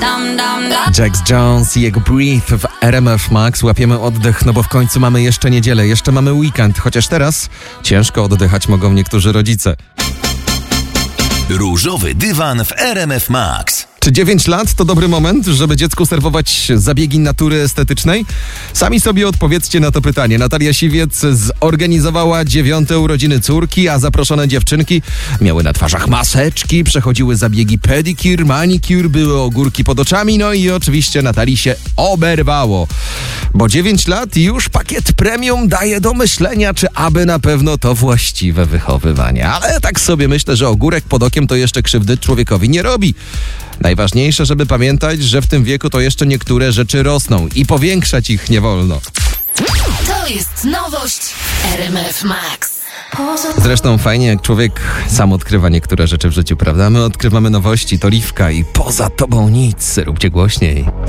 Jax Jones i jego Breathe w RMF Max. Łapiemy oddech, no bo w końcu mamy jeszcze niedzielę, jeszcze mamy weekend. Chociaż teraz ciężko oddychać mogą niektórzy rodzice. Różowy dywan w RMF Max. Czy 9 lat to dobry moment, żeby dziecku serwować zabiegi natury estetycznej? Sami sobie odpowiedzcie na to pytanie. Natalia Siwiec zorganizowała 9. urodziny córki, a zaproszone dziewczynki miały na twarzach maseczki, przechodziły zabiegi pedicure, manicure, były ogórki pod oczami, no i oczywiście Natalii się oberwało. Bo 9 lat i już pakiet premium daje do myślenia, czy aby na pewno to właściwe wychowywanie. Ale tak sobie myślę, że ogórek pod okiem to jeszcze krzywdy człowiekowi nie robi. Najważniejsze, żeby pamiętać, że w tym wieku to jeszcze niektóre rzeczy rosną i powiększać ich nie wolno. To jest nowość RMF Max. Zresztą fajnie, jak człowiek sam odkrywa niektóre rzeczy w życiu, prawda? My odkrywamy nowości, to Liwka i poza tobą nic. Róbcie głośniej.